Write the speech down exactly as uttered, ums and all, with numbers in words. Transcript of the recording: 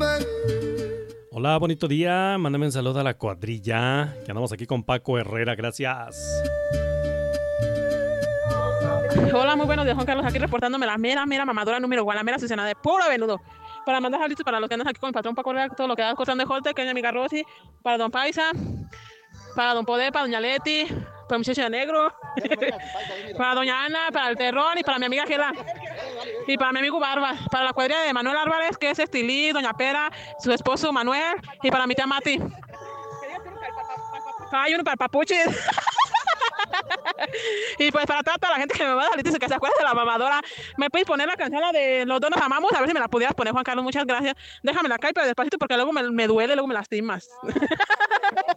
Hola, bonito día. Mándame un saludo a la cuadrilla. Que andamos aquí con Paco Herrera. Gracias. Hola, muy buenos días, Juan Carlos. Aquí reportándome la mera, mera mamadora número uno, la mera asesinada de puro venudo. Para mandar saludos para los que andan aquí con mi patrón Paco Herrera, todo lo que da cortando de Jolte, que es mi amiga Rosy, para don Paisa, para don Poder, para doña Leti, para el muchacho de negro, para doña Ana, para el terror y para mi amiga Gela. Y para mi amigo Barba, para la cuadrilla de Manuel Álvarez, que es Estilí, doña Pera, su esposo Manuel, y para mi tía Mati. Hay uno para el papuchi. Y pues para toda la gente que me va a dar, que se acuerda de la mamadora, me puedes poner la canción la de Los dos nos amamos, a ver si me la pudieras poner, Juan Carlos, muchas gracias. Déjamela acá, pero despacito porque luego me, me duele, luego me lastimas.